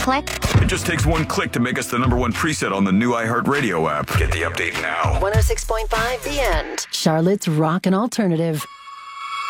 click. It just takes one click to make us the #1 preset on the new iHeartRadio app. Get the update now. 106.5 The End. Charlotte's Rock and Alternative.